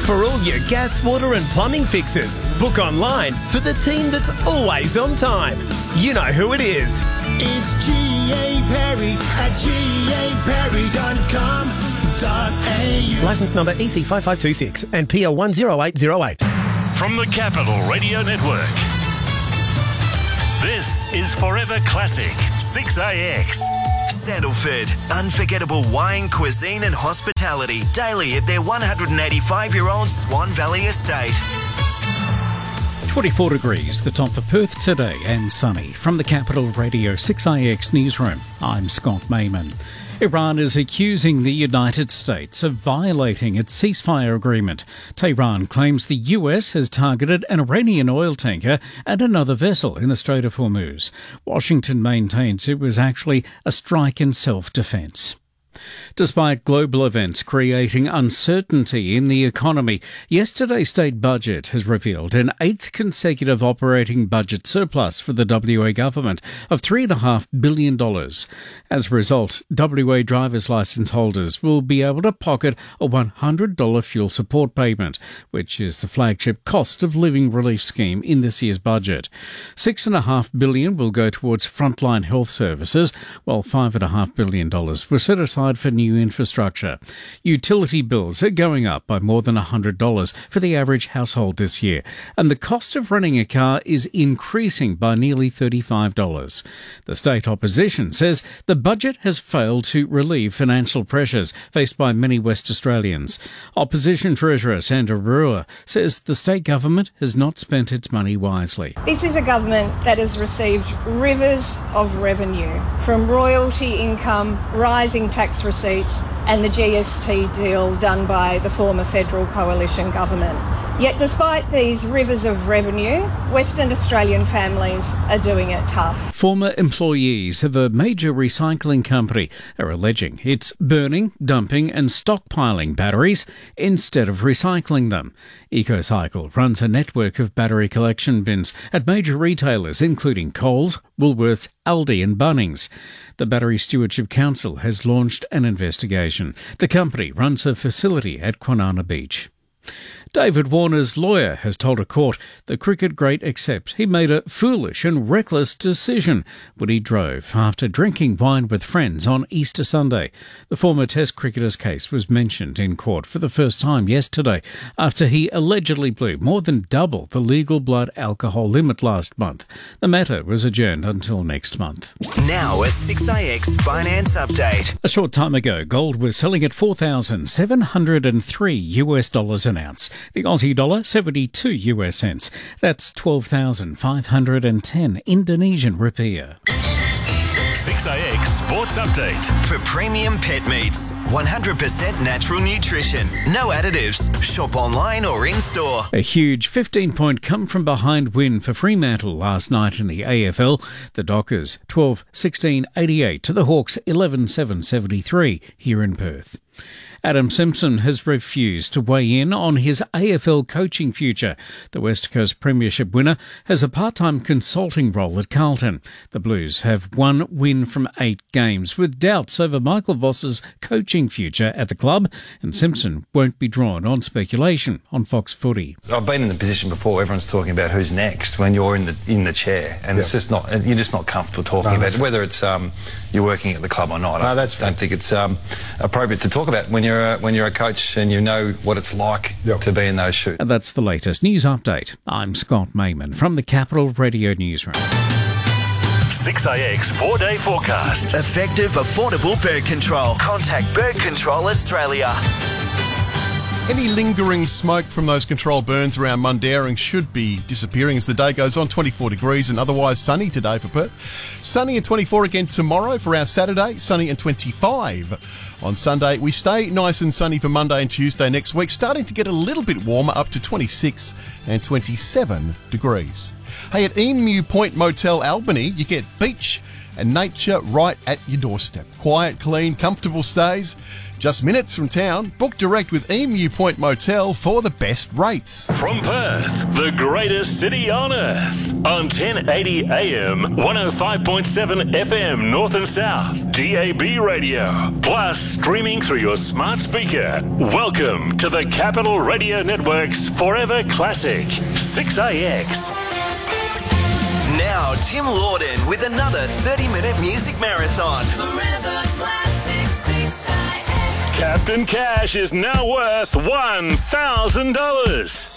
For all your gas, water and plumbing fixes, book online for the team that's always on time. You know who it is. It's G.A. Perry at gaperry.com.au. Licence number EC5526 and PL 10808. From the Capital Radio Network, this is Forever Classic 6AX. Sandalford, unforgettable wine, cuisine and hospitality daily at their 185-year-old Swan Valley estate. 24 degrees, the top for Perth today, and sunny. From the Capital Radio 6IX newsroom, I'm Scott Mayman. Iran is accusing the United States of violating its ceasefire agreement. Tehran claims the US has targeted an Iranian oil tanker and another vessel in the Strait of Hormuz. Washington maintains it was actually a strike in self-defense. Despite global events creating uncertainty in the economy, yesterday's state budget has revealed an eighth consecutive operating budget surplus for the WA government of $3.5 billion. As a result, WA driver's licence holders will be able to pocket a $100 fuel support payment, which is the flagship cost of living relief scheme in this year's budget. $6.5 billion will go towards frontline health services, while $5.5 billion were set aside for new infrastructure. Utility bills are going up by more than $100 for the average household this year, and the cost of running a car is increasing by nearly $35. The state opposition says the budget has failed to relieve financial pressures faced by many West Australians. Opposition Treasurer Sandra Brewer says the state government has not spent its money wisely. This is a government that has received rivers of revenue from royalty income, rising tax receipts and the GST deal done by the former federal coalition government. Yet despite these rivers of revenue, Western Australian families are doing it tough. Former employees of a major recycling company are alleging it's burning, dumping and stockpiling batteries instead of recycling them. EcoCycle runs a network of battery collection bins at major retailers including Coles, Woolworths, Aldi and Bunnings. The Battery Stewardship Council has launched an investigation. The company runs a facility at Kwinana Beach. David Warner's lawyer has told a court the cricket great accepts he made a foolish and reckless decision when he drove after drinking wine with friends on Easter Sunday. The former Test cricketer's case was mentioned in court for the first time yesterday after he allegedly blew more than double the legal blood alcohol limit last month. The matter was adjourned until next month. Now a 6AX finance update. A short time ago, gold was selling at $4,703 an ounce. The Aussie dollar, 72 US cents. That's 12,510 Indonesian rupiah. 6AX Sports Update. For premium pet meats, 100% natural nutrition, no additives. Shop online or in-store. A huge 15-point come-from-behind win for Fremantle last night in the AFL. The Dockers 12-16-88 to the Hawks 11-7-73 here in Perth. Adam Simpson has refused to weigh in on his AFL coaching future. The West Coast Premiership winner has a part-time consulting role at Carlton. The Blues have 1 win from 8 games, with doubts over Michael Voss's coaching future at the club, and Simpson won't be drawn on speculation on Fox Footy. I've been in the position before. Everyone's talking about who's next when you're in the chair, and it's just not. You're just not comfortable talking about it, whether it's you're working at the club or not. I don't think it's appropriate to talk about when you're a coach and you know what it's like to be in those shoes. And that's the latest news update. I'm Scott Mayman from the Capital Radio Newsroom. 6AX 4-day forecast. Effective, affordable bird control. Contact Bird Control Australia. Any lingering smoke from those controlled burns around Mundaring should be disappearing as the day goes on. 24 degrees and otherwise sunny today for Perth. Sunny and 24 again tomorrow for our Saturday. Sunny and 25 on Sunday. We stay nice and sunny for Monday and Tuesday next week. Starting to get a little bit warmer, up to 26 and 27 degrees. Hey, at Emu Point Motel Albany, you get beach and nature right at your doorstep. Quiet, clean, comfortable stays. Just minutes from town, book direct with Emu Point Motel for the best rates. From Perth, the greatest city on earth. On 1080 AM, 105.7 FM North and South, DAB radio. Plus streaming through your smart speaker. Welcome to the Capital Radio Network's Forever Classic, 6AX. Now, Tim Lawden with another 30-minute music marathon. Forever Classic 6AX. Captain Cash is now worth $1,000.